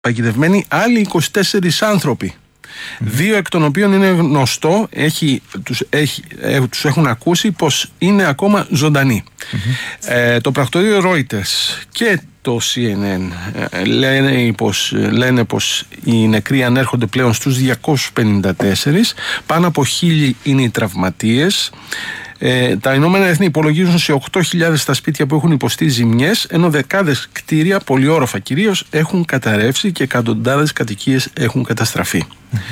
παγιδευμένοι άλλοι 24 άνθρωποι. 2 εκ των οποίων είναι γνωστό, τους έχουν ακούσει πως είναι ακόμα ζωντανοί. Το πρακτορείο Reuters και το CNN λένε πως οι νεκροί ανέρχονται πλέον στους 254, πάνω από 1.000 είναι οι τραυματίες. Τα Ηνωμένα Έθνη υπολογίζουν σε 8.000 τα σπίτια που έχουν υποστεί ζημιές, ενώ δεκάδες κτίρια, πολυόροφα κυρίως, έχουν καταρρεύσει και εκατοντάδες κατοικίες έχουν καταστραφεί.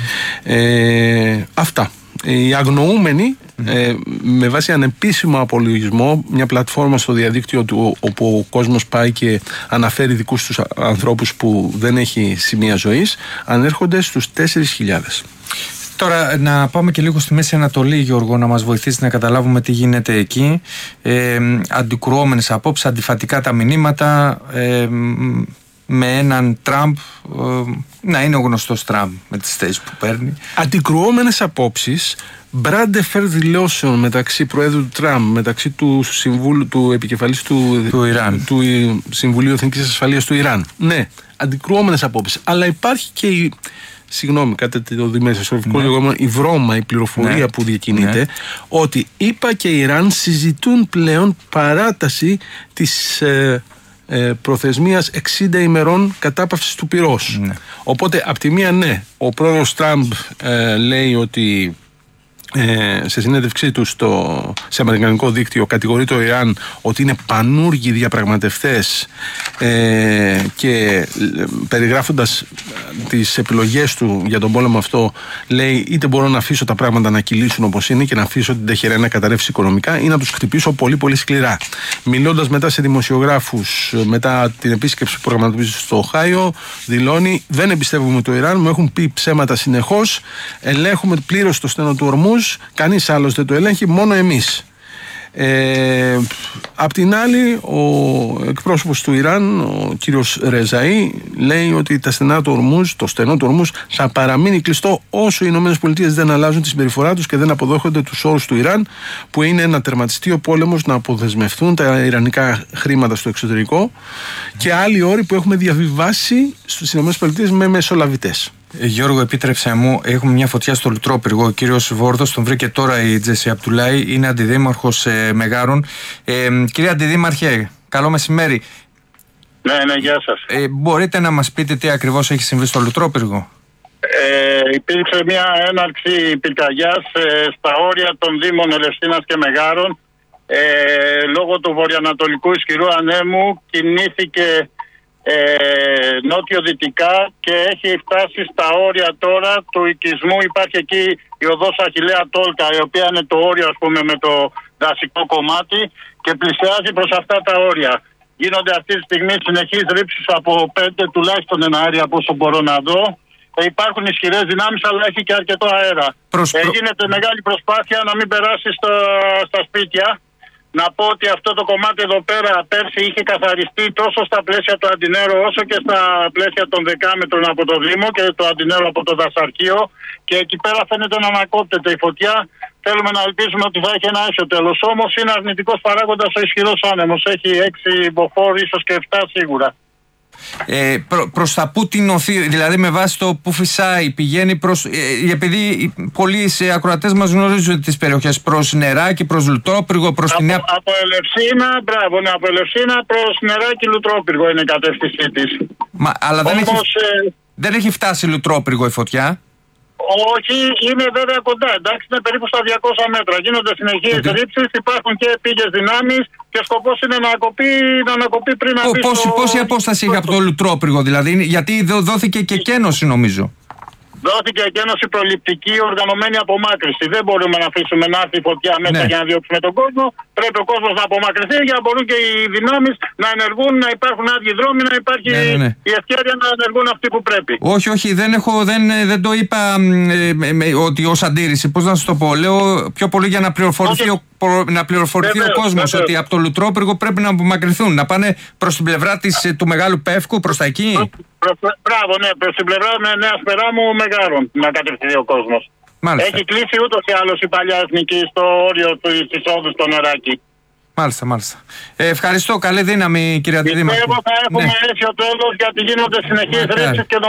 Αυτά. Οι αγνοούμενοι, με βάση ανεπίσημο απολογισμό, μια πλατφόρμα στο διαδίκτυο όπου ο κόσμος πάει και αναφέρει δικούς τους ανθρώπους που δεν έχει σημεία ζωής, ανέρχονται στους 4.000. Τώρα να πάμε και λίγο στη Μέση Ανατολή, Γιώργο, να μας βοηθήσει να καταλάβουμε τι γίνεται εκεί. Αντικρουόμενες απόψεις, αντιφατικά τα μηνύματα, με έναν Τραμπ να είναι ο γνωστός Τραμπ με τις θέσεις που παίρνει. Αντικρουόμενες απόψεις, μπράντεφερ δηλώσεων μεταξύ Προέδρου Τραμπ, μεταξύ του επικεφαλής του Ιράν, του Συμβουλίου Εθνικής Ασφαλείας του Ιράν. Ναι, αντικρουόμενες απόψεις. Αλλά υπάρχει και κατά το δημοσιογραφικό λεγόμενο, η βρώμα, η πληροφορία που διακινείται, ότι ΗΠΑ και Ιράν συζητούν πλέον παράταση της προθεσμίας 60 ημερών κατάπαυσης του πυρός. Οπότε, απ' τη μία, ο πρόεδρος Τραμπ λέει ότι σε συνέντευξή του σε αμερικανικό δίκτυο κατηγορεί το Ιράν ότι είναι πανούργοι διαπραγματευτές, και περιγράφοντας τις επιλογές του για τον πόλεμο αυτό λέει, είτε μπορώ να αφήσω τα πράγματα να κυλήσουν όπως είναι και να αφήσω την Τεχεράνη να καταρρεύσει οικονομικά, ή να τους χτυπήσω πολύ πολύ σκληρά. Μιλώντας μετά σε δημοσιογράφους μετά την επίσκεψη που προγραμματίζει στο Οχάιο, δηλώνει: δεν εμπιστεύουμε το Ιράν, μου έχουν πει ψέματα συνεχώς, ελέγχουμε πλήρως το στενό του Ορμούζ, κανείς άλλος δεν το ελέγχει, μόνο εμείς. Απ' την άλλη, ο εκπρόσωπος του Ιράν, ο κύριος Ρεζαΐ, λέει ότι το στενό του Ορμούζ θα παραμείνει κλειστό όσο οι Ηνωμένες Πολιτείες δεν αλλάζουν τη συμπεριφορά τους και δεν αποδέχονται τους όρους του Ιράν, που είναι να τερματιστεί ο πόλεμος, να αποδεσμευτούν τα ιρανικά χρήματα στο εξωτερικό, και άλλοι όροι που έχουμε διαβιβάσει στις Ηνωμένες Πολιτείες με μεσολαβητές. Γιώργο, επίτρεψε μου, έχουμε μια φωτιά στο Λουτρόπυργο. Ο κύριος Βόρδος, τον βρήκε τώρα η Τζέσι Απτουλάη, είναι αντιδήμαρχος Μεγάρων. Κύριε Αντιδήμαρχε, καλό μεσημέρι. Ναι, γεια σας. Μπορείτε να μας πείτε τι ακριβώς έχει συμβεί στο Λουτρόπυργο? Υπήρξε μια έναρξη πυρκαγιάς στα όρια των Δήμων Ελευσίνας και Μεγάρων. Λόγω του βορειοανατολικού ισχυρού ανέμου κινήθηκε νότιο-δυτικά και έχει φτάσει στα όρια τώρα του οικισμού. Υπάρχει εκεί η οδός Αχιλλέα Τόλκα, η οποία είναι το όριο, ας πούμε, με το δασικό κομμάτι, και πλησιάζει προς αυτά τα όρια. Γίνονται αυτή τη στιγμή συνεχείς ρήψεις από 5 τουλάχιστον εναέρια, από όσο μπορώ να δω. Υπάρχουν ισχυρές δυνάμεις, αλλά έχει και αρκετό αέρα. Γίνεται μεγάλη προσπάθεια να μην περάσει στα σπίτια. Να πω ότι αυτό το κομμάτι εδώ πέρα πέρσι είχε καθαριστεί τόσο στα πλαίσια του Αντινέρου όσο και στα πλαίσια των 10 μέτρων από το Δήμο και το Αντινέρου από το δασαρχείο, και εκεί πέρα φαίνεται να ανακόπτεται η φωτιά. Θέλουμε να ελπίζουμε ότι θα έχει ένα αίσιο τέλος. Όμως είναι αρνητικός παράγοντας ο ισχυρός άνεμος. Έχει 6 μποφόρ, ίσως και 7 σίγουρα. Προς τα πού την οθεί, δηλαδή με βάση το που φυσάει, πηγαίνει προς, επειδή πολλοί ακροατές μας γνωρίζουν τις περιοχές, προς Νεράκι, προς Λουτρόπυργο, προς την Νέα... Από Ελευσίνα, από Ελευσίνα προς Νεράκι, Λουτρόπυργο είναι η κατεύθυνσή της. Αλλά δεν έχει φτάσει Λουτρόπυργο η φωτιά. Όχι, είναι βέβαια κοντά, εντάξει, είναι περίπου στα 200 μέτρα. Γίνονται συνεχείς ρήψεις, υπάρχουν και πήγες δυνάμεις, και σκοπός είναι να ανακοπεί πριν να μπει Πόση απόσταση έχει από το Λουτρόπυργο, δηλαδή, γιατί δόθηκε και κένωση, νομίζω. Δόθηκε εκένωση προληπτική, οργανωμένη απομάκρυνση. Δεν μπορούμε να αφήσουμε να έρθει η φωτιά μέσα για να διώξουμε τον κόσμο. Πρέπει ο κόσμος να απομακρυνθεί για να μπορούν και οι δυνάμεις να ενεργούν, να υπάρχουν άδειοι δρόμοι, να υπάρχει η ευκαιρία να ενεργούν αυτοί που πρέπει. Όχι, δεν το είπα ότι ως αντίρρηση. Πώς να σας το πω, λέω πιο πολύ για να πληροφορηθεί ο κόσμος ότι από το Λουτρόπυργο πρέπει να απομακρυνθούν, να πάνε προς την πλευρά του Μεγάλου Πεύκου, προς τα εκεί. Μπράβο, ναι, προς την πλευρά με Νέα Σπεράμου, Μεγάρων να κατευθυνθεί ο κόσμος. Έχει κλείσει ούτως ή άλλως η παλιά εθνική στο όριο της όδου στο Νεράκι. Μάλιστα. Ευχαριστώ. Καλή δύναμη, κύριε Αντιδήμαρχε. Πιστεύω θα έχουμε έρθει ο τέλος, γιατί γίνονται συνεχείς ρήψεις και